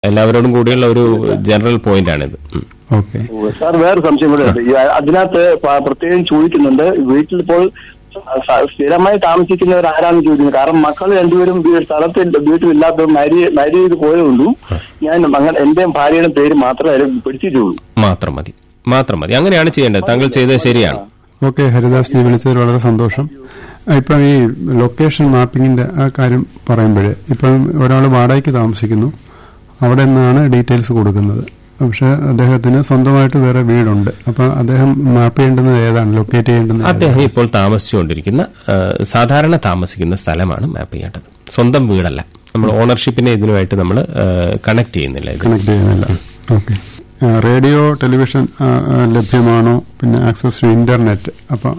എല്ലാവരോടും കൂടിയുള്ള ഒരു ജനറൽ പോയിന്റ് ആണിത്. ഓക്കെ സാർ, വേറെ സംശയം കൂടെ ഉണ്ട്. അതിനകത്ത് പ്രത്യേകം ചോദിക്കുന്നുണ്ട്, വീട്ടിലിപ്പോൾ സ്ഥിരമായി താമസിക്കുന്നവർ ആരാണെന്ന് ചോദിക്കുന്നത്. കാരണം മക്കൾ രണ്ടുപേരും വീട്ടിലില്ലാത്ത മാരി ചെയ്ത് പോയതുകൊണ്ടും ഞാൻ എന്റെ ഭാര്യയുടെ പേര് മാത്രമേ പിടിച്ചിട്ടുള്ളൂ. മാത്രം മതി. അങ്ങനെയാണ് ചെയ്യേണ്ടത്. താങ്കൾ ചെയ്തത് ശരിയാണ്. ഓക്കെ ഹരിദാസ് ജി, വിളിച്ചതിൽ വളരെ സന്തോഷം. ഇപ്പം ഈ ലൊക്കേഷൻ മാപ്പിങ്ങിന്റെ ആ കാര്യം പറയുമ്പോഴേ, ഇപ്പം ഒരാൾ വാടകയ്ക്ക് താമസിക്കുന്നു, അവിടെ നിന്നാണ് ഡീറ്റെയിൽസ് കൊടുക്കുന്നത്. പക്ഷെ അദ്ദേഹത്തിന് സ്വന്തമായിട്ട് വേറെ വീടുണ്ട്. അപ്പൊ അദ്ദേഹം മാപ്പ് ചെയ്യേണ്ടുന്നത് ഏതാണ്, ലൊക്കേറ്റ് ചെയ്യേണ്ടുന്നത്? അദ്ദേഹം ഇപ്പോൾ താമസിച്ചുകൊണ്ടിരിക്കുന്ന സാധാരണ താമസിക്കുന്ന സ്ഥലമാണ് മാപ്പ് ചെയ്യേണ്ടത്, സ്വന്തം വീടല്ല. നമ്മൾ ഓണർഷിപ്പിനെ ഇതിനുമായിട്ട് നമ്മൾ കണക്ട് ചെയ്യുന്നില്ല. ഓക്കെ. റേഡിയോ, ടെലിവിഷൻ ലഭ്യമാണോ? പിന്നെ ആക്സസ് ടു ഇന്റർനെറ്റ്. അപ്പൊ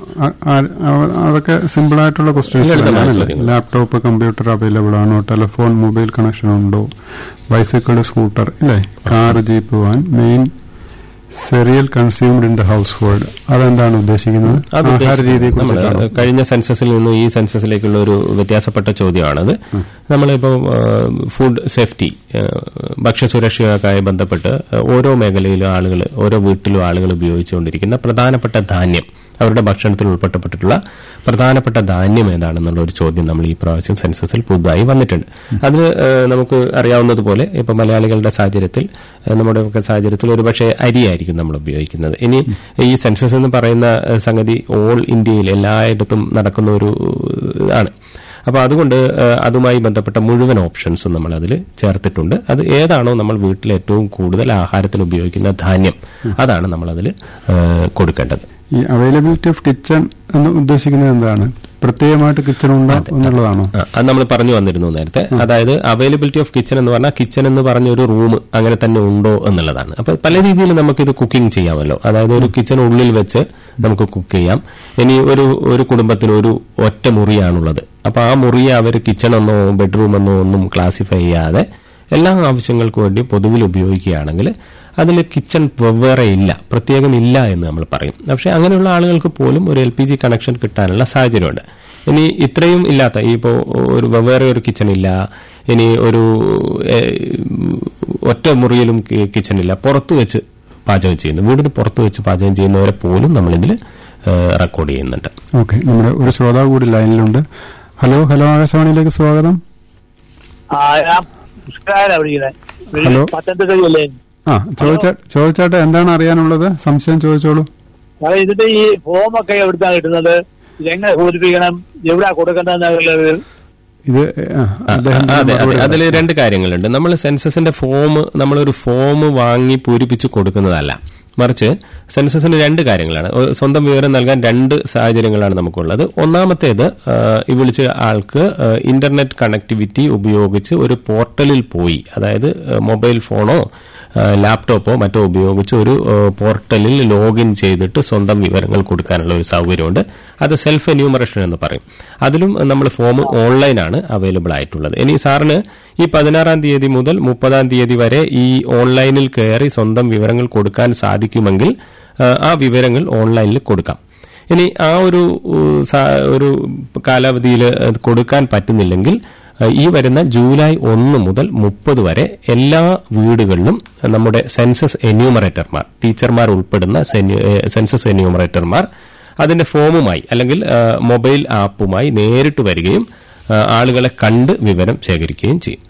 അതൊക്കെ സിമ്പിൾ ആയിട്ടുള്ള ക്വസ്റ്റ്യൻസ്. ലാപ്ടോപ്പ്, കമ്പ്യൂട്ടർ അവൈലബിൾ ആണോ? ടെലിഫോൺ, മൊബൈൽ കണക്ഷൻ ഉണ്ടോ? ബൈസിക്കിൾ, സ്കൂട്ടർ, ഇല്ലേ, car, jeep, van. Main cereal consumed in the house hold. അതെന്താണ് ഉദ്ദേശിക്കുന്നത്? ആഹാര രീതിയെ കുറിച്ച് കഴിഞ്ഞ സെൻസസിൽ നിന്നും ഈ സെൻസസിലേക്കുള്ള ഒരു വ്യത്യാസപ്പെട്ട ചോദ്യമാണത്. നമ്മളിപ്പോൾ ഫുഡ് സേഫ്റ്റി, ഭക്ഷ്യസുരക്ഷയുമായി ബന്ധപ്പെട്ട് ഓരോ മേഖലയിലും ആളുകൾ, ഓരോ വീട്ടിലും ആളുകൾ ഉപയോഗിച്ചുകൊണ്ടിരിക്കുന്ന പ്രധാനപ്പെട്ട ധാന്യം, അവരുടെ ഭക്ഷണത്തിൽ ഉൾപ്പെട്ടിട്ടുള്ള പ്രധാനപ്പെട്ട ധാന്യം ഏതാണെന്നുള്ള ഒരു ചോദ്യം നമ്മൾ ഈ പ്രാവശ്യം സെൻസസിൽ പുതുതായി വന്നിട്ടുണ്ട്. അത് നമുക്ക് അറിയാവുന്നതുപോലെ ഇപ്പൊ മലയാളികളുടെ സാഹചര്യത്തിൽ, നമ്മുടെ ഒക്കെ സാഹചര്യത്തിൽ ഒരുപക്ഷെ അരിയായിരിക്കും നമ്മൾ ഉപയോഗിക്കുന്നത്. ഇനി ഈ സെൻസസ് എന്ന് പറയുന്ന സംഗതി ഓൾ ഇന്ത്യയിൽ എല്ലായിടത്തും നടക്കുന്ന ഒരു ആണ്. അപ്പോൾ അതുകൊണ്ട് അതുമായി ബന്ധപ്പെട്ട മുഴുവൻ ഓപ്ഷൻസും നമ്മൾ അതിൽ ചേർത്തിട്ടുണ്ട്. അത് ഏതാണോ നമ്മൾ വീട്ടിൽ ഏറ്റവും കൂടുതൽ ആഹാരത്തിന് ഉപയോഗിക്കുന്ന ധാന്യം, അതാണ് നമ്മൾ അതിൽ കൊടുക്കേണ്ടത്. ഈ അവൈലബിലിറ്റി ഓഫ് കിച്ചൺ എന്ന് ഉദ്ദേശിക്കുന്നത് എന്താണ്? പ്രത്യേകമായിട്ട് കിച്ചൺ ഉണ്ടോ എന്നുള്ളതാണോ? അത് നമ്മൾ പറഞ്ഞു വന്നിരുന്നു നേരത്തെ. അതായത് അവൈലബിലിറ്റി ഓഫ് കിച്ചൺ എന്ന് പറഞ്ഞാൽ കിച്ചൺ എന്ന് പറഞ്ഞ ഒരു റൂം അങ്ങനെ തന്നെ ഉണ്ടോ എന്നുള്ളതാണ്. അപ്പൊ പല രീതിയിൽ നമുക്കിത് കുക്കിംഗ് ചെയ്യാമല്ലോ. അതായത് ഒരു കിച്ചൺ ഉള്ളിൽ വെച്ച് നമുക്ക് കുക്ക് ചെയ്യാം. ഇനി ഒരു കുടുംബത്തിന് ഒരു ഒറ്റ മുറിയാണുള്ളത്. അപ്പൊ ആ മുറിയെ അവർ കിച്ചൺ എന്നോ ബെഡ്റൂം എന്നോ ഒന്നും ക്ലാസിഫൈ ചെയ്യാതെ എല്ലാ ആവശ്യങ്ങൾക്കും വേണ്ടി പൊതുവിൽ ഉപയോഗിക്കുകയാണെങ്കിൽ അതിൽ കിച്ചൺ വെവ്വേറെ ഇല്ല, പ്രത്യേകം ഇല്ല എന്ന് നമ്മൾ പറയും. പക്ഷെ അങ്ങനെയുള്ള ആളുകൾക്ക് പോലും ഒരു LPG കണക്ഷൻ കിട്ടാനുള്ള സാഹചര്യമുണ്ട്. ഇനി ഇത്രയും ഇല്ലാത്ത, ഇപ്പോൾ ഒരു വെവ്വേറെ ഒരു കിച്ചൺ ഇല്ല, ഇനി ഒരു ഒറ്റ മുറിയിലും കിച്ചൺ ഇല്ല, പുറത്തു വെച്ച് പാചകം ചെയ്യുന്നു, വീടിന് പുറത്തു വെച്ച് പാചകം ചെയ്യുന്നവരെ പോലും നമ്മളിതിൽ റെക്കോർഡ് ചെയ്യുന്നുണ്ട്. ഓക്കെ, നമ്മുടെ ഒരു ശ്രോതാവ് കൂടി ലൈനിലുണ്ട്. ഹലോ ആകാശവാണിയിലേക്ക് സ്വാഗതം. ഹലോ. ചോദിച്ചാട്ടെ, എന്താണ് അറിയാനുള്ളത്? സംശയം ചോദിച്ചോളൂ. ഇതിന്റെ ഈ ഫോമൊക്കെ എവിടുത്താണ് കിട്ടുന്നത്? ഇതെങ്ങനെ പൂരിപ്പിക്കണം? എവിടാ കൊടുക്കേണ്ടത്? അതിൽ രണ്ട് കാര്യങ്ങളുണ്ട്. നമ്മൾ സെൻസസിന്റെ നമ്മളൊരു ഫോം വാങ്ങി പൂരിപ്പിച്ച് കൊടുക്കുന്നതല്ല, മറിച്ച് സെൻസസിന് രണ്ട് കാര്യങ്ങളാണ്. സ്വന്തം വിവരം നൽകാൻ രണ്ട് സാഹചര്യങ്ങളാണ് നമുക്കുള്ളത്. ഒന്നാമത്തേത്, ഈ വിളിച്ച ആൾക്ക് ഇന്റർനെറ്റ് കണക്ടിവിറ്റി ഉപയോഗിച്ച് ഒരു പോർട്ടലിൽ പോയി, അതായത് മൊബൈൽ ഫോണോ ലാപ്ടോപ്പോ മറ്റോ ഉപയോഗിച്ച് ഒരു പോർട്ടലിൽ ലോഗിൻ ചെയ്തിട്ട് സ്വന്തം വിവരങ്ങൾ കൊടുക്കാനുള്ള ഒരു സൗകര്യമുണ്ട്. അത് സെൽഫ് എന്യൂമറേഷൻ എന്ന് പറയും. അതിലും നമ്മൾ ഫോം ഓൺലൈനാണ് അവൈലബിൾ ആയിട്ടുള്ളത്. ഇനി സാറിന് ഈ 16-ാം തീയതി മുതൽ 30-ാം തീയതി വരെ ഈ ഓൺലൈനിൽ കയറി സ്വന്തം വിവരങ്ങൾ കൊടുക്കാൻ സാധിക്കുമെങ്കിൽ ആ വിവരങ്ങൾ ഓൺലൈനിൽ കൊടുക്കാം. ഇനി ആ ഒരു കാലാവധിയിൽ കൊടുക്കാൻ പറ്റുന്നില്ലെങ്കിൽ ഈ വരുന്ന ജൂലൈ 1 മുതൽ 30 വരെ എല്ലാ വീടുകളിലും നമ്മുടെ സെൻസസ് എന്യൂമറേറ്റർമാർ, ടീച്ചർമാർ ഉൾപ്പെടുന്ന സെൻസസ് എന്യൂമറേറ്റർമാർ അതിന്റെ ഫോമുമായി അല്ലെങ്കിൽ മൊബൈൽ ആപ്പുമായി നേരിട്ട് വരികയും ആളുകളെ കണ്ട് വിവരം ശേഖരിക്കുകയും ചെയ്യും.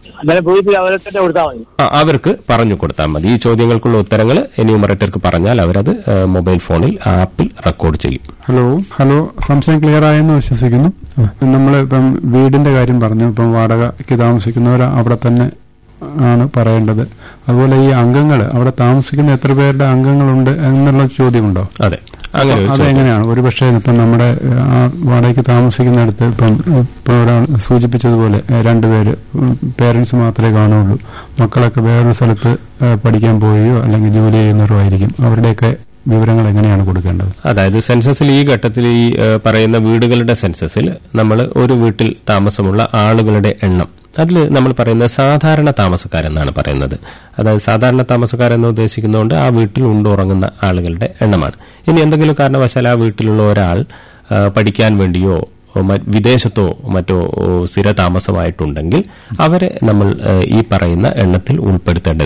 അവർക്ക് പറഞ്ഞു കൊടുത്താൽ മതി. ഈ ചോദ്യങ്ങൾക്കുള്ള ഉത്തരങ്ങൾ എന്യൂമറേറ്റർക്ക് പറഞ്ഞാൽ അവരത് മൊബൈൽ ഫോണിൽ ആപ്പിൽ റെക്കോർഡ് ചെയ്യും. ഹലോ സംശയം ക്ലിയർ ആയെന്ന് വിശ്വസിക്കുന്നു. നമ്മൾ ഇപ്പം വീടിന്റെ കാര്യം പറഞ്ഞു. ഇപ്പം വാടകയ്ക്ക് താമസിക്കുന്നവർ അവിടെ തന്നെ ആണ് പറയേണ്ടത്. അതുപോലെ ഈ അംഗങ്ങൾ, അവിടെ താമസിക്കുന്ന എത്ര പേരുടെ അംഗങ്ങളുണ്ട് എന്നുള്ള ചോദ്യമുണ്ടോ? അതെ, അതെങ്ങനെയാണ്? ഒരുപക്ഷെ ഇപ്പം നമ്മുടെ വാടകയ്ക്ക് താമസിക്കുന്നിടത്ത് ഇപ്പം ഒരാൾ സൂചിപ്പിച്ചതുപോലെ 2 പേര് പേരൻസ് മാത്രമേ കാണുള്ളൂ, മക്കളൊക്കെ വേറൊരു സ്ഥലത്ത് പഠിക്കാൻ പോവുകയോ അല്ലെങ്കിൽ ജോലി ചെയ്യുന്നവരോ ആയിരിക്കും. അവരുടെയൊക്കെ വിവരങ്ങൾ എങ്ങനെയാണ് കൊടുക്കേണ്ടത്? അതായത് സെൻസസിൽ ഈ ഘട്ടത്തിൽ ഈ പറയുന്ന വീടുകളുടെ സെൻസസിൽ നമ്മൾ ഒരു വീട്ടിൽ താമസമുള്ള ആളുകളുടെ എണ്ണം, അതിൽ നമ്മൾ പറയുന്നത് സാധാരണ താമസക്കാരെന്നാണ് പറയുന്നത്. അതായത് സാധാരണ താമസക്കാരെന്ന് ഉദ്ദേശിക്കുന്നതുകൊണ്ട് ആ വീട്ടിൽ ഉണ്ടുറങ്ങുന്ന ആളുകളുടെ എണ്ണമാണ്. ഇനി എന്തെങ്കിലും കാരണവശാൽ ആ വീട്ടിലുള്ള ഒരാൾ പഠിക്കാൻ വേണ്ടിയോ വിദേശത്തോ മറ്റോ സ്ഥിര താമസമായിട്ടുണ്ടെങ്കിൽ അവരെ നമ്മൾ ഈ പറയുന്ന എണ്ണത്തിൽ ഉൾപ്പെടുത്തേണ്ടത്.